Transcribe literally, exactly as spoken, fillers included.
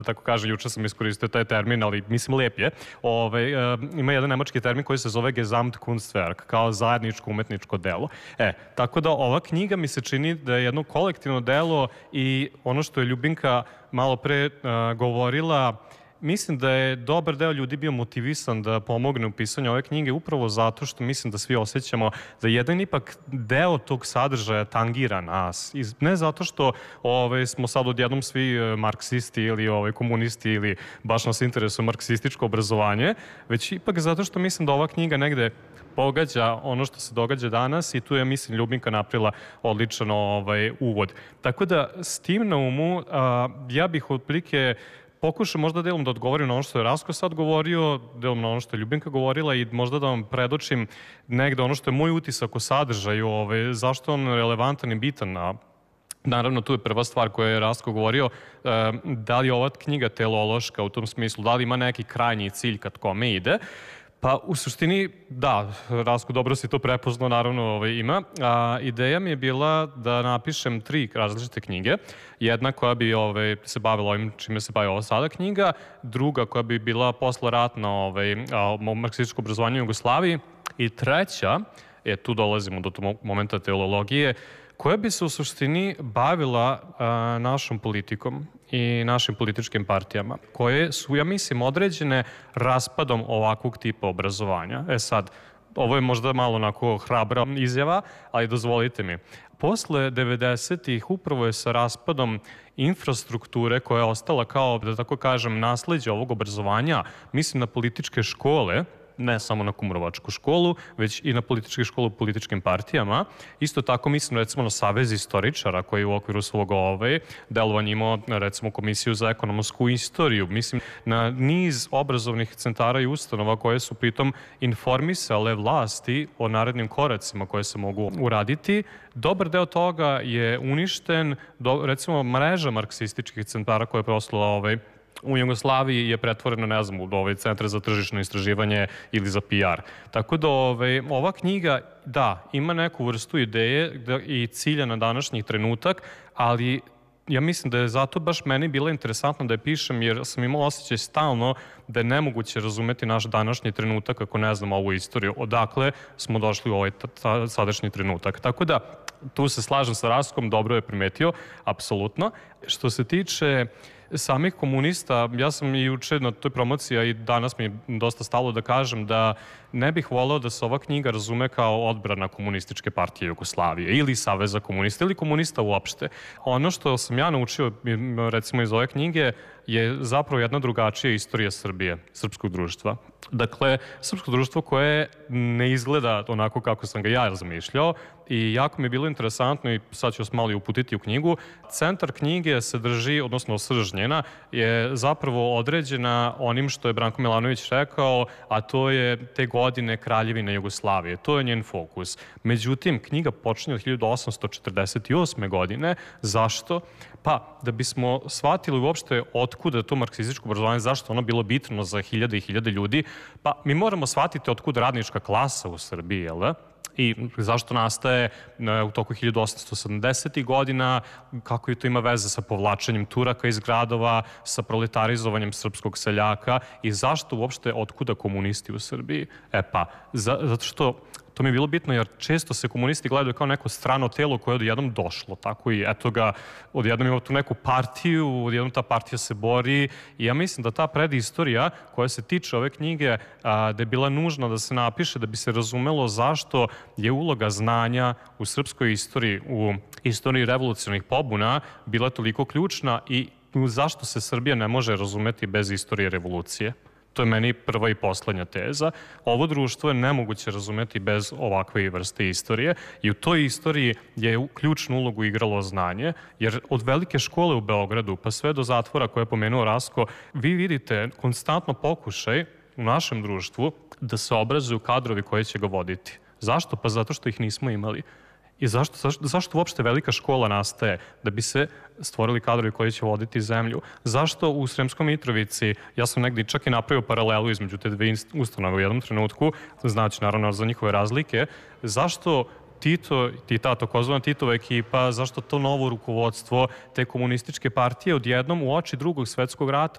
tako kaže, juče sam iskoristio taj termin, ali mislim lep je. Ove, e, ima jedan nemački termin koji se zove Gesamtkunstwerk, kao zajedničko umetničko delo. E, tako da ova knjiga mi se čini da je jedno kolektivno delo i ono što je Ljubinka malo pre e, govorila, mislim da je dobar deo ljudi bio motivisan da pomogne u pisanju ove knjige upravo zato što mislim da svi osjećamo da jedan ipak deo tog sadržaja tangira nas. I ne zato što ove, smo sad odjednom svi marksisti ili ove, komunisti ili baš nas interesuje marksističko obrazovanje, već ipak zato što mislim da ova knjiga negde pogađa ono što se događa danas i tu je, mislim, Ljubinka napravila odličan ovaj, uvod. Tako da, s tim na umu, a, ja bih otprilike pokušam možda delom da odgovorim na ono što je Rasko sad govorio, delom na ono što je Ljubinka govorila i možda da vam predočim negde ono što je moj utisak o sadržaju, ove, zašto je on relevantan i bitan. A, naravno, tu je prva stvar koju je Rasko govorio, e, da li je ova knjiga teleološka u tom smislu, da li ima neki krajnji cilj kad kome ide. Pa u suštini, da, Rasko, dobro si to prepoznao, naravno ovaj, ima. A, ideja mi je bila da napišem tri različite knjige. Jedna koja bi ovaj, se bavila ovim čime se bavi ova sada knjiga, druga koja bi bila posleratna ovaj, o marksističkom obrazovanju u Jugoslaviji i treća, je tu dolazimo do tog momenta teologije, koja bi se u suštini bavila a, našom politikom i našim političkim partijama, koje su, ja mislim, određene raspadom ovakvog tipa obrazovanja. E sad, ovo je možda malo onako hrabra izjava, ali dozvolite mi. Posle devedesetih upravo je sa raspadom infrastrukture koja je ostala kao, da tako kažem, nasleđe ovog obrazovanja, mislim na političke škole, ne samo na Kumrovačku školu, već i na političke škole u političkim partijama. Isto tako mislim recimo na Savez istoričara koji u okviru svog ove delovanja imao recimo Komisiju za ekonomsku istoriju. Mislim na niz obrazovnih centara i ustanova koje su pritom informisale vlasti o narednim koracima koje se mogu uraditi. Dobar deo toga je uništen, do, recimo mreža marksističkih centara koja je proslala ovaj u Jugoslaviji je pretvorena, ne znam, u ovaj centar za tržišno istraživanje ili za P R. Tako da ovaj, ova knjiga, da, ima neku vrstu ideje i cilja na današnji trenutak, ali ja mislim da je zato baš meni bilo interesantno da je pišem, jer sam imao osjećaj stalno da je nemoguće razumeti naš današnji trenutak ako ne znamo ovu istoriju. Odakle smo došli u ovaj sadašnji trenutak. Tako da, tu se slažem sa Raskom, dobro je primetio, apsolutno. Što se tiče samih komunista, ja sam i juče na toj promociji, a i danas mi je dosta stalo da kažem da ne bih voleo da se ova knjiga razume kao odbrana komunističke partije Jugoslavije ili Saveza komunista ili komunista uopšte. Ono što sam ja naučio, recimo iz ove knjige, je zapravo jedna drugačija istorija Srbije, srpskog društva. Dakle, srpsko društvo koje ne izgleda onako kako sam ga ja razmišljao i jako mi je bilo interesantno i sad ću vas malo uputiti u knjigu. Centar knjige se drži, odnosno srž njena, je zapravo određena onim što je Branko Milanović rekao, a to je te godine Kraljevine Jugoslavije. To je njen fokus. Međutim, knjiga počinje od hiljadu osamsto četrdeset osme. godine. Zašto? Pa, da bismo shvatili uopšte otkuda to marksističko obrazovanje, zašto ono bilo bitno za hiljade i hiljade ljudi, pa mi moramo shvatiti otkud radnička klasa u Srbiji, jel da? I zašto nastaje u toku hiljadu osamsto sedamdesetih. godina, kako je to ima veze sa povlačenjem Turaka iz gradova, sa proletarizovanjem srpskog seljaka i zašto uopšte otkuda komunisti u Srbiji? E pa, za, zato što to mi je bilo bitno jer često se komunisti gledaju kao neko strano telo koje je odjednom došlo, tako i eto ga, odjednom ima tu neku partiju, odjednom ta partija se bori i ja mislim da ta predistorija koja se tiče ove knjige, a, da je bila nužna da se napiše da bi se razumelo zašto je uloga znanja u srpskoj istoriji, u istoriji revolucionarnih pobuna bila toliko ključna i zašto se Srbija ne može razumeti bez istorije revolucije. To je meni prva i poslednja teza. Ovo društvo je nemoguće razumeti bez ovakve vrste istorije i u toj istoriji je ključnu ulogu igralo znanje, jer od velike škole u Beogradu pa sve do zatvora koje je pomenuo Rasko, vi vidite konstantno pokušaj u našem društvu da se obrazuju kadrovi koji će ga voditi. Zašto? Pa zato što ih nismo imali. I zašto, zašto, zašto uopšte velika škola nastaje? Da bi se stvorili kadrovi koji će voditi zemlju. Zašto u Sremskoj Mitrovici, ja sam negdje čak i napravio paralelu između te dve ustanove u jednom trenutku, znači naravno za njihove razlike, zašto Tito i ta takozvana Titova ekipa, zašto to novo rukovodstvo te komunističke partije odjednom u oči drugog svetskog rata